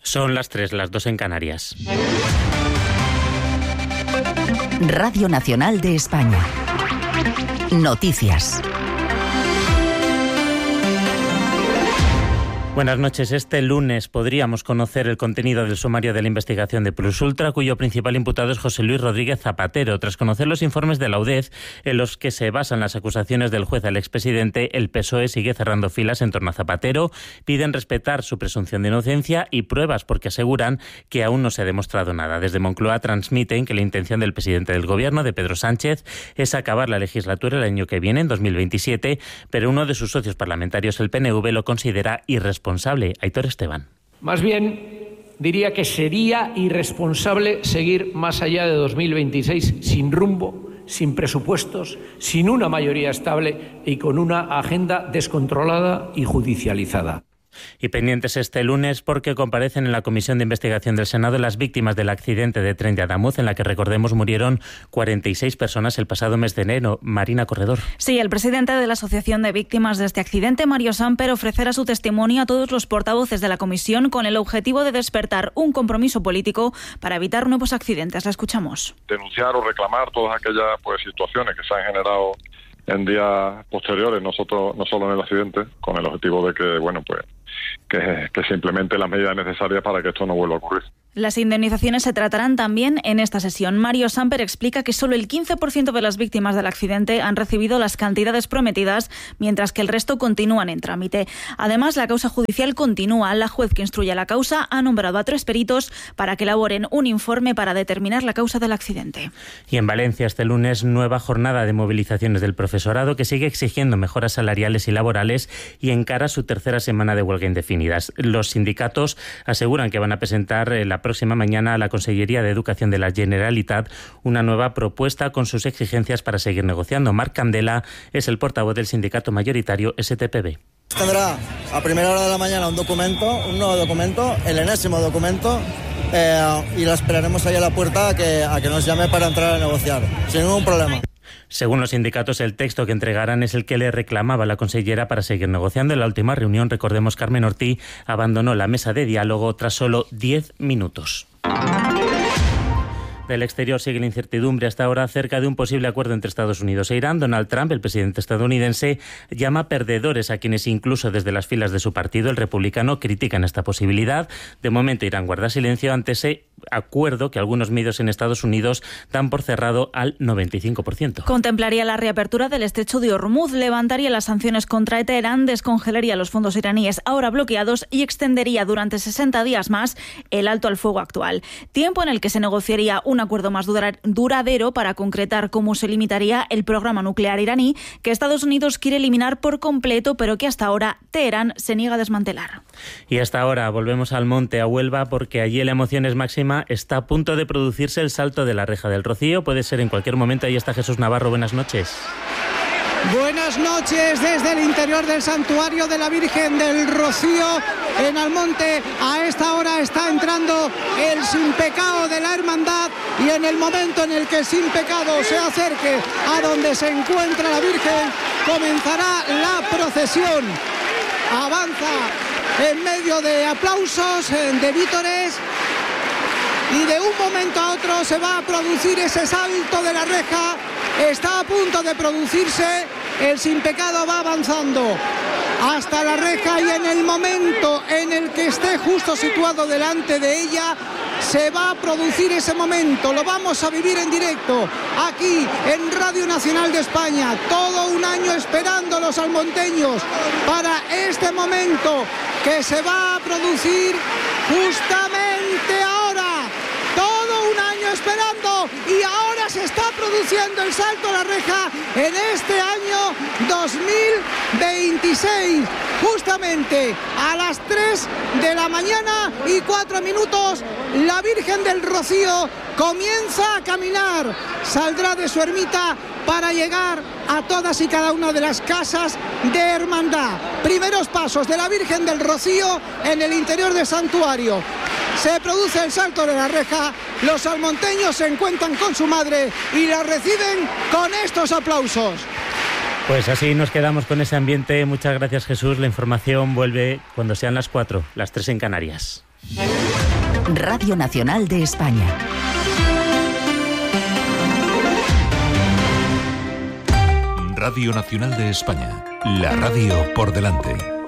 Son las 3, las 2 en Canarias. Radio Nacional de España. Noticias. Buenas noches. Este lunes podríamos conocer el contenido del sumario de la investigación de Plusultra, cuyo principal imputado es José Luis Rodríguez Zapatero. Tras conocer los informes de la UDEZ, en los que se basan las acusaciones del juez al expresidente, el PSOE sigue cerrando filas en torno a Zapatero. Piden respetar su presunción de inocencia y pruebas, porque aseguran que aún no se ha demostrado nada. Desde Moncloa transmiten que la intención del presidente del Gobierno, de Pedro Sánchez, es acabar la legislatura el año que viene, en 2027, pero uno de sus socios parlamentarios, el PNV, lo considera irresponsable. Aitor Esteban. Más bien, diría que sería irresponsable seguir más allá de 2026 sin rumbo, sin presupuestos, sin una mayoría estable y con una agenda descontrolada y judicializada. Y pendientes este lunes porque comparecen en la Comisión de Investigación del Senado las víctimas del accidente de tren de Adamuz, en la que, recordemos, murieron 46 personas el pasado mes de enero. Marina Corredor. Sí, el presidente de la Asociación de Víctimas de este accidente, Mario Samper, ofrecerá su testimonio a todos los portavoces de la comisión con el objetivo de despertar un compromiso político para evitar nuevos accidentes. La escuchamos. Denunciar o reclamar todas aquellas situaciones que se han generado en días posteriores, no solo en el accidente, con el objetivo de que se implementen las medidas necesarias para que esto no vuelva a ocurrir. Las indemnizaciones se tratarán también en esta sesión. Mario Samper explica que solo el 15% de las víctimas del accidente han recibido las cantidades prometidas, mientras que el resto continúan en trámite. Además, la causa judicial continúa. La juez que instruye la causa ha nombrado a 3 peritos para que elaboren un informe para determinar la causa del accidente. Y en Valencia este lunes, nueva jornada de movilizaciones del profesorado, que sigue exigiendo mejoras salariales y laborales y encara su tercera semana de huelga indefinidas. Los sindicatos aseguran que van a presentar la próxima mañana a la Consellería de Educación de la Generalitat una nueva propuesta con sus exigencias para seguir negociando. Marc Candela es el portavoz del sindicato mayoritario STPB. Tendrá a primera hora de la mañana un nuevo documento, el enésimo documento, y la esperaremos ahí a la puerta a que nos llame para entrar a negociar, sin ningún problema. Según los sindicatos, el texto que entregarán es el que le reclamaba la consellera para seguir negociando. En la última reunión, recordemos, Carmen Ortí abandonó la mesa de diálogo tras solo 10 minutos. Del exterior sigue la incertidumbre hasta ahora acerca de un posible acuerdo entre Estados Unidos e Irán. Donald Trump, el presidente estadounidense, llama perdedores a quienes incluso desde las filas de su partido, el republicano, critican esta posibilidad. De momento, Irán guarda silencio ante ese acuerdo que algunos medios en Estados Unidos dan por cerrado al 95%. Contemplaría la reapertura del estrecho de Hormuz, levantaría las sanciones contra Teherán, descongelaría los fondos iraníes ahora bloqueados y extendería durante 60 días más el alto al fuego actual. Tiempo en el que se negociaría un acuerdo más duradero para concretar cómo se limitaría el programa nuclear iraní, que Estados Unidos quiere eliminar por completo, pero que hasta ahora Teherán se niega a desmantelar. Y hasta ahora volvemos al monte, a Huelva, porque allí la emoción es máxima. Está a punto de producirse el salto de la Reja del Rocío. Puede ser en cualquier momento. Ahí está Jesús Navarro. Buenas noches. Buenas noches desde el interior del santuario de la Virgen del Rocío en Almonte. A esta hora está entrando el Sin Pecado de la Hermandad, y en el momento en el que el Sin Pecado se acerque a donde se encuentra la Virgen, comenzará la procesión. Avanza en medio de aplausos, de vítores, y de un momento a otro se va a producir ese salto de la reja. Está a punto de producirse, el Sin Pecado va avanzando hasta la reja, y en el momento en el que esté justo situado delante de ella, se va a producir ese momento. Lo vamos a vivir en directo aquí en Radio Nacional de España. Todo un año esperando los almonteños para este momento que se va a producir justamente ahora. Todo un año esperando, y ahora se está produciendo el salto a la reja en este año 2026. Justamente a las 3 de la mañana y 4 minutos, la Virgen del Rocío comienza a caminar. Saldrá de su ermita para llegar a todas y cada una de las casas de hermandad. Primeros pasos de la Virgen del Rocío en el interior del santuario. Se produce el salto de la reja, los almonteños se encuentran con su madre y la reciben con estos aplausos. Pues así nos quedamos con ese ambiente. Muchas gracias, Jesús. La información vuelve cuando sean las 4, las 3 en Canarias. Radio Nacional de España. Radio Nacional de España. La radio por delante.